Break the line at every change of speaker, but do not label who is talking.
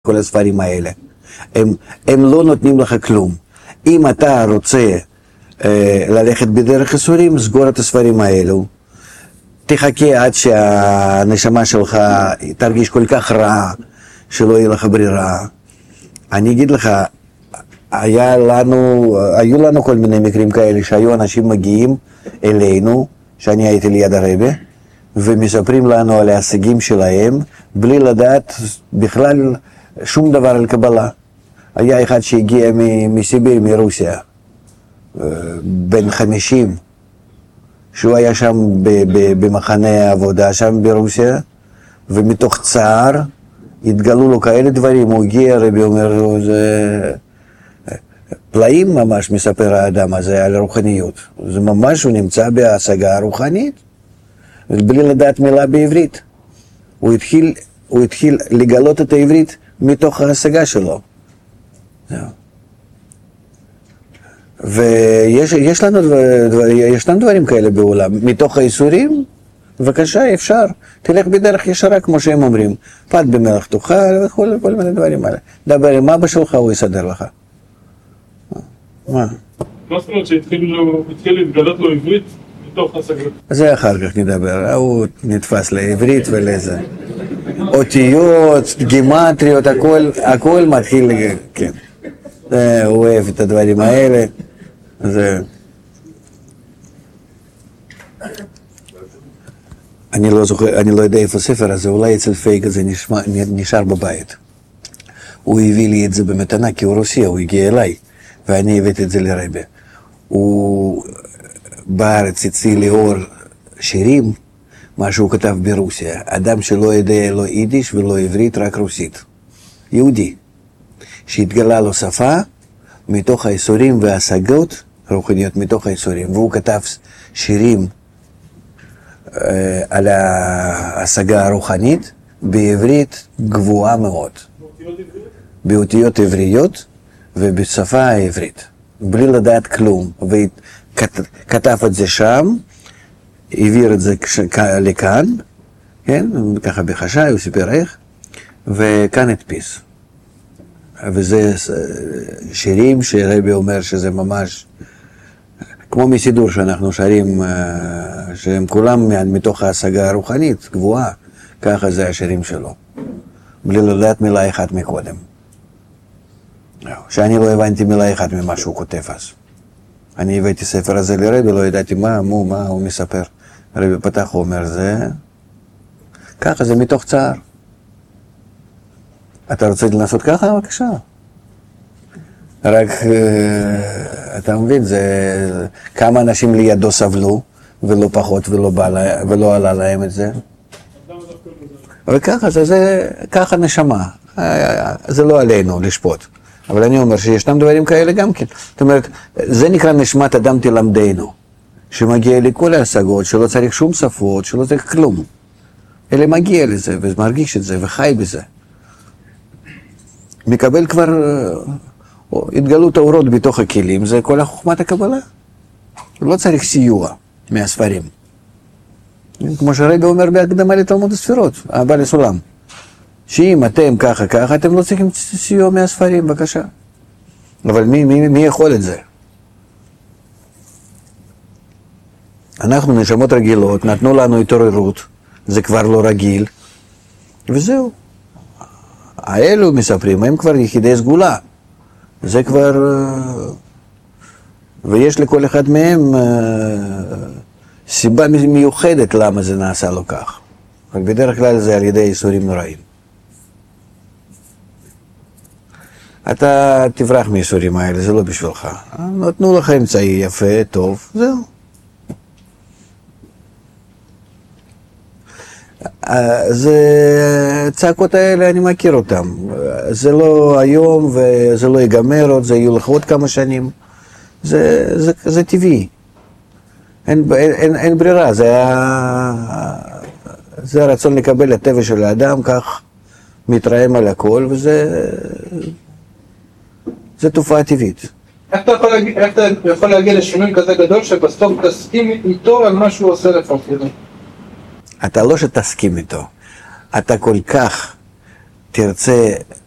כל הספרים האלה. הם לא נותנים לך כלום. אם אתה רוצה ללכת בדרך ייסורים, סגור את הספרים האלו. תחכה עד שהנשמה שלך תרגיש כל כך רע, שלא יהיה לך ברירה. אני אגיד לך, היו לנו כל מיני מקרים כאלה, שהיו אנשים מגיעים אלינו, שאני הייתי ליד הרבי, ומספרים לנו על ההישגים שלהם, בלי לדעת בכלל שום דבר על קבלה. היה אחד שהגיע מסיביר, מרוסיה, בן 50, שהוא היה שם במחנה העבודה, שם ברוסיה, ומתוך צער התגלו לו כאלה דברים. הוא הגיע, הרבי אומר לו, זה פלאים ממש, מספר האדם הזה על רוחניות. זה ממש, הוא נמצא בהשגה רוחנית, בלי לדעת מילה בעברית. הוא התחיל לגלות את העברית מתוך ההשגה שלו. ויש לנו דברים כאלה בעולם. מתוך האיסורים, בבקשה, אפשר. תלך בדרך ישרה, כמו שהם אומרים. פת במלח תאכל וכל מיני דברים האלה. דבר עם אבא שלך, הוא יסדר לך. מה?
מה זאת אומרת שהתחיל להתגלות לו עברית מתוך השגה?
זה אחר כך נדבר. הוא נתפס לעברית ולזה. אותיות, גימטריות, הכל מתחיל, כן. הוא אוהב את הדברים האלה. אני לא זוכר, אני לא יודע איפה הספר הזה, אולי אצל פייג הזה נשאר בבית. הוא הביא לי את זה במתנה, כי הוא רוסי, הוא הגיע אליי, ואני הבאתי את זה לרבי. הוא בארץ הציע לאור שירים, מה שהוא כתב ברוסיה. אדם שלא יודע לא יידיש ולא עברית, רק רוסית. יהודי. שהתגלה לו שפה מתוך האיסורים וההשגות רוחניות מתוך האיסורים. והוא כתב שירים על ההשגה הרוחנית בעברית גבוהה מאוד. באותיות עבריות ובשפה העברית. בלי לדעת כלום. וכתב את זה שם, העביר את זה לכאן, כן? ככה בחשאי, הוא סיפר איך, וכאן הדפיס. וזה שירים שרבי אומר שזה ממש כמו מסידור שאנחנו שרים, שהם כולם מתוך ההשגה הרוחנית גבוהה, ככה זה השירים שלו, בלי לדעת מילה אחת מקודם. שאני לא הבנתי מילה אחת ממה שהוא כותב אז. אני הבאתי ספר הזה לרבי, לא ידעתי מה הוא מספר. הרבי פתח, הוא אומר, זה ככה, זה מתוך צער. אתה רוצה לנסות ככה? בבקשה. רק, אתה מבין, זה כמה אנשים לידו סבלו, ולא פחות ולא עלה להם את זה. וככה, ככה נשמה. זה לא עלינו לשפוט. אבל אני אומר שישנם דברים כאלה גם כן. זאת אומרת, זה נקרא נשמת אדם תלמדנו, שמגיע לכל ההשגות, שלא צריך שום שפות, שלא צריך כלום. אלא מגיע לזה, ומרגיש את זה, וחי בזה. מקבל כבר התגלות האורות בתוך הכלים, זה כל החוכמת הקבלה. לא צריך סיוע מהספרים. כמו שהרבי אומר בהקדמה לתלמוד הספירות, הבעל הסולם. שאם אתם ככה, אתם לא צריכים סיוע מהספרים, בבקשה. אבל מי יכול את זה? אנחנו נשמות רגילות, נתנו לנו התעוררות, זה כבר לא רגיל, וזהו. האלו מספרים, הם כבר יחידי סגולה. זה כבר... ויש לכל אחד מהם סיבה מיוחדת למה זה נעשה לו כך. אבל בדרך כלל זה על ידי איסורים נוראים. אתה תברח מאיסורים האלה, זה לא בשבילך. נתנו לך אמצעי יפה, טוב, זהו. זה צעקות האלה, אני מכיר אותם. זה לא היום וזה לא ייגמר עוד, זה יהיו לך עוד כמה שנים. זה טבעי. אין ברירה, זה הרצון לקבל הטבע של האדם, כך מתרעם על הכל, זה תופעה טבעית.
איך אתה יכול להגיע לשינוי כזה גדול שבסוף תסכים איתו על מה שהוא עושה לך?
אתה לא שתסכים איתו, אתה כל כך תרצה